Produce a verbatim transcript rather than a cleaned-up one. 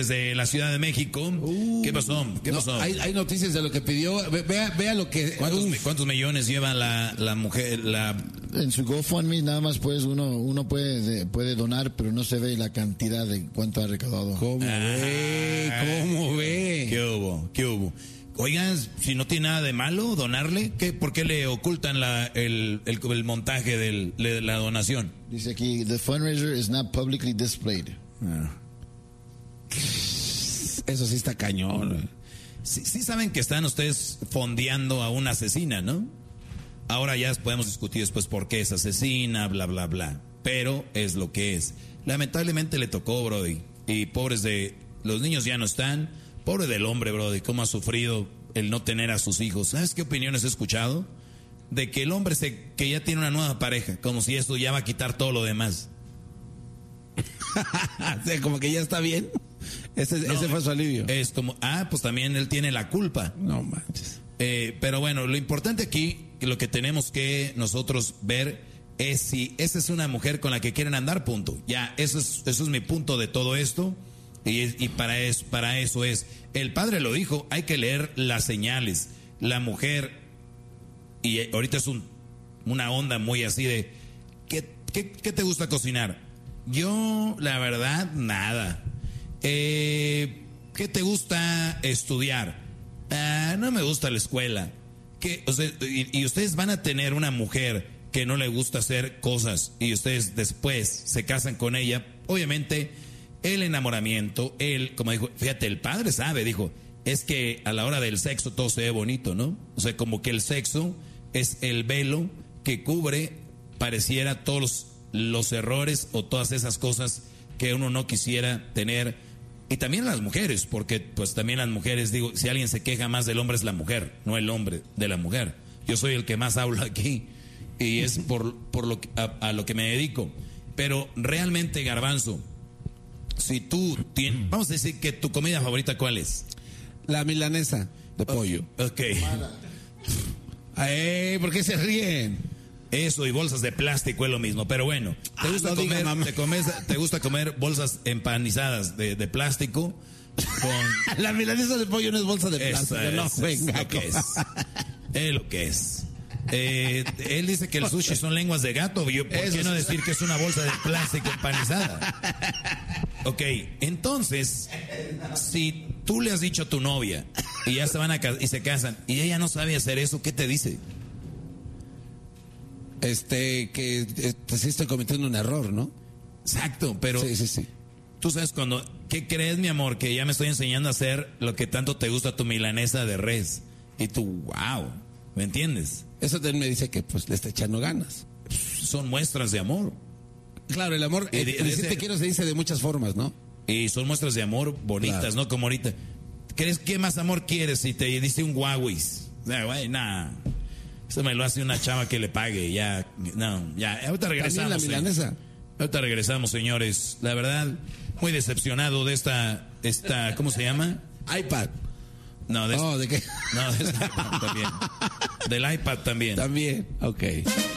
Desde la Ciudad de México. Uh, ¿Qué pasó? ¿Qué no, pasó? Hay, hay noticias de lo que pidió. Vea, vea lo que. ¿Cuántos, ¿Cuántos millones lleva la, la mujer? La... En su GoFundMe nada más pues uno uno puede puede donar, pero no se ve la cantidad de cuánto ha recaudado. ¿Cómo ah, ve? ¿Cómo ve? ¿Qué hubo? ¿Qué hubo? Oigan, si no tiene nada de malo donarle, ¿qué, ¿por qué le ocultan la, el, el, el montaje del, de la donación? Dice aquí, the fundraiser is not publicly displayed. Ah. Eso sí está cañón. Sí, sí saben que están ustedes fondeando a una asesina, ¿no? Ahora ya podemos discutir después por qué es asesina, bla, bla, bla. Pero es lo que es. Lamentablemente le tocó, Brody. Y pobres de... Los niños ya no están. Pobre del hombre, Brody. Cómo ha sufrido el no tener a sus hijos. ¿Sabes qué opiniones he escuchado? De que el hombre se, que ya tiene una nueva pareja. Como si esto ya va a quitar todo lo demás. O sea, como que ya está bien. Ese, no, ese fue su alivio. Es como, ah, pues también él tiene la culpa. No manches. Eh, pero bueno, lo importante aquí, lo que tenemos que nosotros ver es si esa es una mujer con la que quieren andar, punto. Ya, eso es, eso es mi punto de todo esto. Y, y para, eso, para eso es, el padre lo dijo, hay que leer las señales. La mujer, y ahorita es un, una onda muy así de, ¿qué, qué, qué te gusta cocinar? Yo, la verdad, nada. Eh, ¿Qué te gusta estudiar? Ah, no me gusta la escuela. ¿Qué? O sea, y, y ustedes van a tener una mujer que no le gusta hacer cosas y ustedes después se casan con ella. Obviamente, el enamoramiento, él, como dijo, fíjate, el padre sabe, dijo, es que a la hora del sexo todo se ve bonito, ¿no? O sea, como que el sexo es el velo que cubre, pareciera, todos los, los errores o todas esas cosas que uno no quisiera tener. Y también las mujeres, porque pues también las mujeres, digo, si alguien se queja más del hombre es la mujer, no el hombre de la mujer. Yo soy el que más hablo aquí y es por, por lo que, a, a lo que me dedico. Pero realmente, Garbanzo, si tú tienes, vamos a decir que tu comida favorita, ¿cuál es? La milanesa de pollo. Ok. Ay, ¿por qué se ríen? Eso y bolsas de plástico es lo mismo, pero bueno, ¿te gusta, ah, no comer, diga, te, comes, te gusta comer bolsas empanizadas de, de plástico? Con... La milanesa de pollo no es bolsa de plástico, es, no, es, venga, es lo que es. Es lo que es. Eh, él dice que el sushi son lenguas de gato, yo, ¿por Eso qué no decir que es una bolsa de plástico empanizada? Ok, entonces, si tú le has dicho a tu novia y ya se van a y se casan y ella no sabe hacer eso, ¿qué te dice? Este, que este, sí estoy cometiendo un error, ¿no? Exacto, pero sí, sí, sí. Tú sabes cuando, ¿qué crees, mi amor? Que ya me estoy enseñando a hacer lo que tanto te gusta, tu milanesa de res. Y tú, wow, ¿me entiendes? Eso también me dice que pues le está echando ganas. Son muestras de amor. Claro, el amor, el, el decir te quiero se dice de muchas formas, ¿no? Y son muestras de amor bonitas, claro. ¿No? Como ahorita. ¿Crees qué más amor quieres si te dice un Huawei? Nah, güey, nah. Eso me lo hace una chava que le pague, ya, no, ya, ahorita regresamos. También la milanesa. Ahorita regresamos, señores. La verdad, muy decepcionado de esta, esta, ¿cómo se llama? iPad. No, de, oh, ¿de qué? No, de este, no, también. Del iPad también. También, ok.